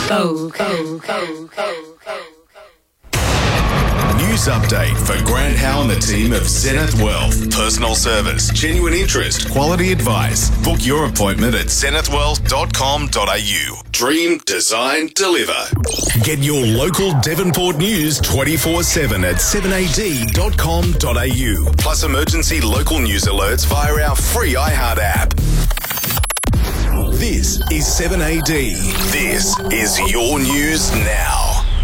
News update for Grant Howe and the team of Zenith Wealth. Personal service, genuine interest, quality advice. Book your appointment at zenithwealth.com.au. Dream, design, deliver. Get your local Devonport news 24/7 at 7ad.com.au. Plus emergency local news alerts via our free iHeart app. This is 7AD. This is your news now.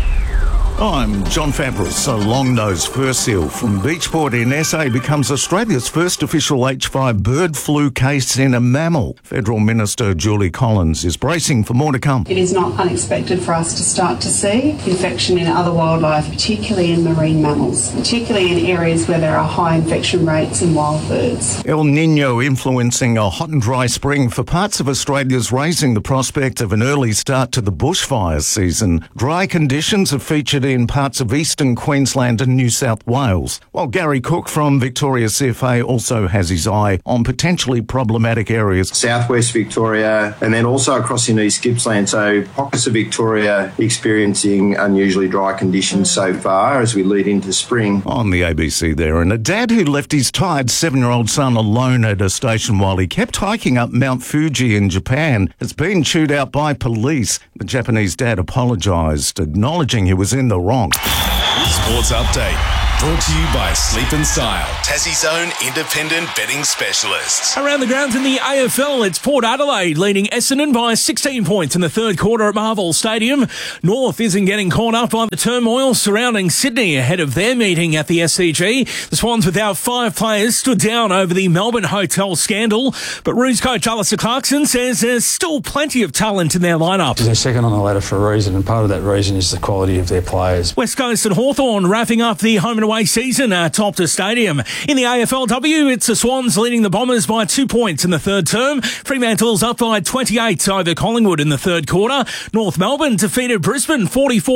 I'm John Fabris. A long-nosed fur seal from Beachport in SA becomes Australia's first official H5 bird flu case in a mammal. Federal Minister Julie Collins is bracing for more to come. It is not unexpected for us to start to see infection in other wildlife, particularly in marine mammals, particularly in areas where there are high infection rates in wild birds. El Nino influencing a hot and dry spring for parts of Australia is raising the prospect of an early start to the bushfire season. Dry conditions have featured in parts of eastern Queensland and New South Wales, while Gary Cook from Victoria CFA also has his eye on potentially problematic areas. Southwest Victoria and then also across in East Gippsland, so pockets of Victoria experiencing unusually dry conditions so far as we lead into spring. On the ABC there, and a dad who left his tired 7-year-old son alone at a station while he kept hiking up Mount Fuji in Japan has been chewed out by police. The Japanese dad apologised, acknowledging he was in the wrong. Sports update. Brought to you by Sleep and Style, Tassie's own independent betting specialists. Around the grounds in the AFL, it's Port Adelaide leading Essendon by 16 points in the third quarter at Marvel Stadium. North isn't getting caught up by the turmoil surrounding Sydney ahead of their meeting at the SCG. The Swans, without 5 players, stood down over the Melbourne hotel scandal. But Roos coach Alistair Clarkson says there's still plenty of talent in their lineup. They're second on the ladder for a reason, and part of that reason is the quality of their players. West Coast and Hawthorn wrapping up the home and away season at Optus Stadium. In the AFLW, it's the Swans leading the Bombers by 2 points in the third term. Fremantle's up by 28 over Collingwood in the third quarter. North Melbourne defeated Brisbane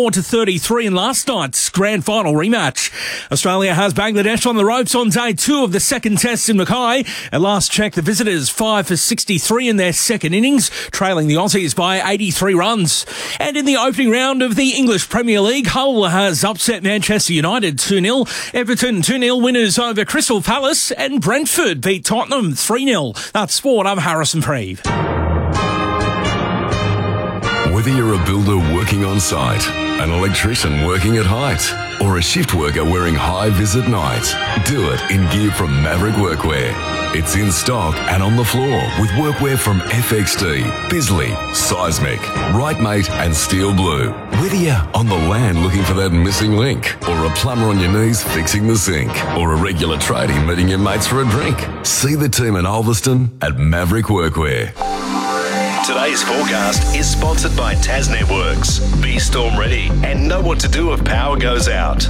44-33 in last night's grand final rematch. Australia has Bangladesh on the ropes on day 2 of the second test in Mackay. At last check, the visitors 5 for 63 in their second innings, trailing the Aussies by 83 runs. And in the opening round of the English Premier League, Hull has upset Manchester United 2-0. Everton 2-0 winners over Crystal Palace, and Brentford beat Tottenham 3-0. That's sport. I'm Harrison Preeve. Whether you're a builder working on site, an electrician working at height, or a shift worker wearing high-vis at night, do it in gear from Maverick Workwear. It's in stock and on the floor with workwear from FXD, Bisley, Seismic, Rightmate and Steel Blue. Whether you're on the land looking for that missing link, or a plumber on your knees fixing the sink, or a regular tradie meeting your mates for a drink, see the team in Ulverston at Maverick Workwear. Today's forecast is sponsored by Tas Networks. Be storm ready and know what to do if power goes out.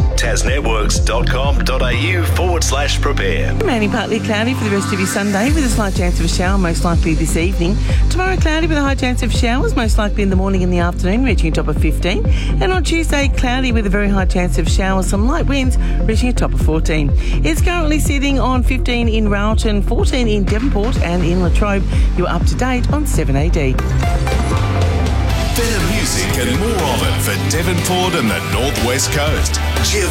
tasnetworks.com.au/prepare. Mainly partly cloudy for the rest of your Sunday with a slight chance of a shower, most likely this evening. Tomorrow cloudy with a high chance of showers, most likely in the morning and the afternoon, reaching a top of 15. And on Tuesday, cloudy with a very high chance of showers, some light winds, reaching a top of 14. It's currently sitting on 15 in Railton, 14 in Devonport and in Latrobe. You're up to date on 7AD. Better music and more of it for Devonport and the North West Coast.